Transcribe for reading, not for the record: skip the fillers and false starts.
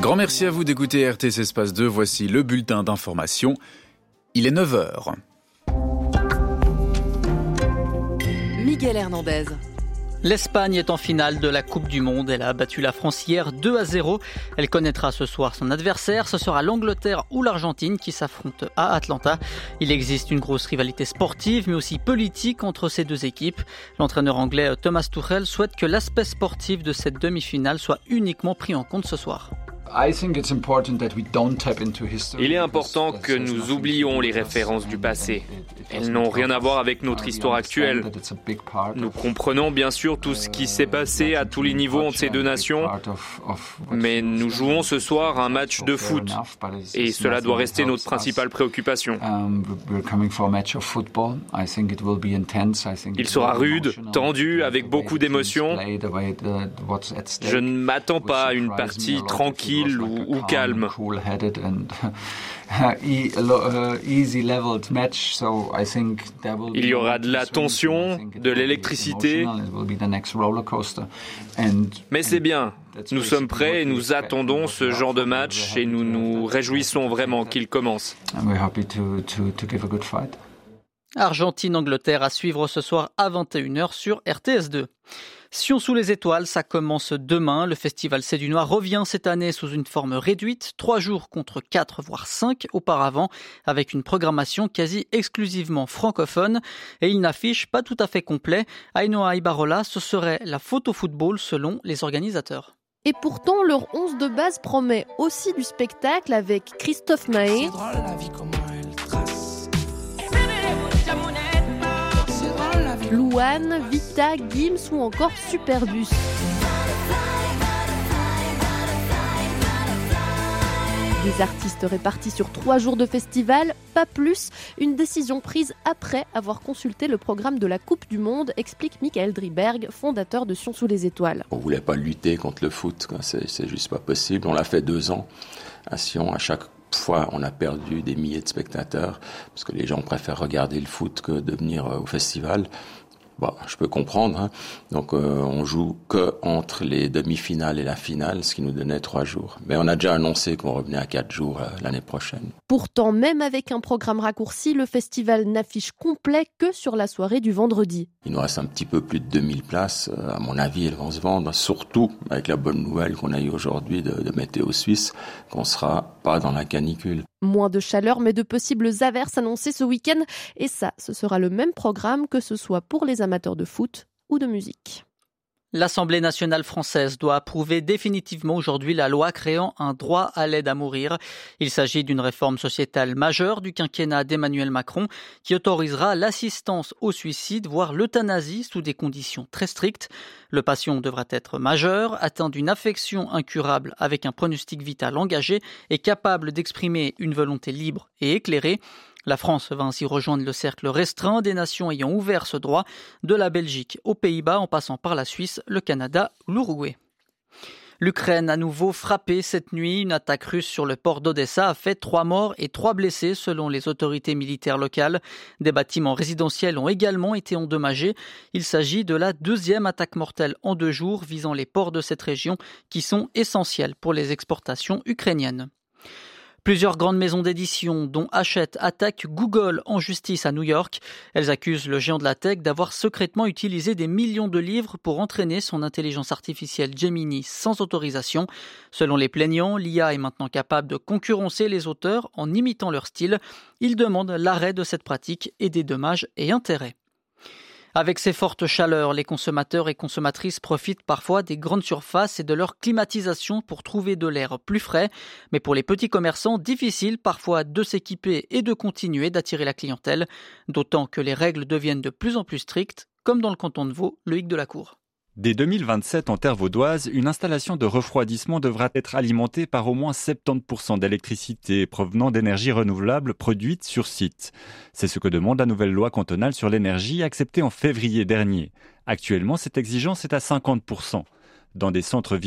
Grand merci à vous d'écouter RTS Espace 2. Voici le bulletin d'information. Il est 9h. Miguel Hernandez. L'Espagne est en finale de la Coupe du Monde. Elle a battu la France hier 2-0. Elle connaîtra ce soir son adversaire. Ce sera l'Angleterre ou l'Argentine qui s'affrontent à Atlanta. Il existe une grosse rivalité sportive mais aussi politique entre ces deux équipes. L'entraîneur anglais Thomas Tuchel souhaite que l'aspect sportif de cette demi-finale soit uniquement pris en compte ce soir. Il est important que nous oublions les références du passé. Elles n'ont rien à voir avec notre histoire actuelle. Nous comprenons bien sûr tout ce qui s'est passé à tous les niveaux entre ces deux nations, mais nous jouons ce soir un match de foot et cela doit rester notre principale préoccupation. Il sera rude, tendu, avec beaucoup d'émotions. Je ne m'attends pas à une partie tranquille ou calme. Il y aura de la tension, de l'électricité, mais c'est bien. Nous sommes prêts et nous attendons ce genre de match et nous nous réjouissons vraiment qu'il commence. Argentine-Angleterre à suivre ce soir à 21h sur RTS2. Sion sous les étoiles, ça commence demain. Le festival C'est du Noir revient cette année sous une forme réduite, 3 jours contre 4 voire 5 auparavant, avec une programmation quasi exclusivement francophone. Et il n'affiche pas tout à fait complet. Ainhoa Ibarola, ce serait la faute au football selon les organisateurs. Et pourtant, leur 11 de base promet aussi du spectacle avec Christophe Maé, Louane, Vita, Gims ou encore Superbus. Des artistes répartis sur 3 jours de festival, pas plus. Une décision prise après avoir consulté le programme de la Coupe du Monde, explique Michael Driberg, fondateur de Sion sous les étoiles. On voulait pas lutter contre le foot, quoi. C'est juste pas possible. On l'a fait 2 ans à Sion. À chaque fois, on a perdu des milliers de spectateurs parce que les gens préfèrent regarder le foot que de venir au festival. Bon, je peux comprendre, hein. Donc on joue que entre les demi-finales et la finale, ce qui nous donnait 3 jours. Mais on a déjà annoncé qu'on revenait à 4 jours l'année prochaine. Pourtant, même avec un programme raccourci, le festival n'affiche complet que sur la soirée du vendredi. Il nous reste un petit peu plus de 2000 places. À mon avis, elles vont se vendre, surtout avec la bonne nouvelle qu'on a eue aujourd'hui de Météo Suisse, qu'on sera pas dans la canicule. Moins de chaleur, mais de possibles averses annoncées ce week-end. Et ça, ce sera le même programme que ce soit pour les amateurs de foot ou de musique. L'Assemblée nationale française doit approuver définitivement aujourd'hui la loi créant un droit à l'aide à mourir. Il s'agit d'une réforme sociétale majeure du quinquennat d'Emmanuel Macron qui autorisera l'assistance au suicide, voire l'euthanasie sous des conditions très strictes. Le patient devra être majeur, atteint d'une affection incurable avec un pronostic vital engagé et capable d'exprimer une volonté libre et éclairée. La France va ainsi rejoindre le cercle restreint des nations ayant ouvert ce droit, de la Belgique aux Pays-Bas en passant par la Suisse, le Canada, l'Uruguay. L'Ukraine a nouveau frappé cette nuit. Une attaque russe sur le port d'Odessa a fait 3 morts et 3 blessés selon les autorités militaires locales. Des bâtiments résidentiels ont également été endommagés. Il s'agit de la 2e attaque mortelle en 2 jours visant les ports de cette région qui sont essentiels pour les exportations ukrainiennes. Plusieurs grandes maisons d'édition, dont Hachette, attaquent Google en justice à New York. Elles accusent le géant de la tech d'avoir secrètement utilisé des millions de livres pour entraîner son intelligence artificielle Gemini sans autorisation. Selon les plaignants, l'IA est maintenant capable de concurrencer les auteurs en imitant leur style. Ils demandent l'arrêt de cette pratique et des dommages et intérêts. Avec ces fortes chaleurs, les consommateurs et consommatrices profitent parfois des grandes surfaces et de leur climatisation pour trouver de l'air plus frais. Mais pour les petits commerçants, difficile parfois de s'équiper et de continuer d'attirer la clientèle, d'autant que les règles deviennent de plus en plus strictes, comme dans le canton de Vaud, Loïc Delacour. Dès 2027, en terre vaudoise, une installation de refroidissement devra être alimentée par au moins 70% d'électricité provenant d'énergie renouvelable produite sur site. C'est ce que demande la nouvelle loi cantonale sur l'énergie acceptée en février dernier. Actuellement, cette exigence est à 50%. Dans des centres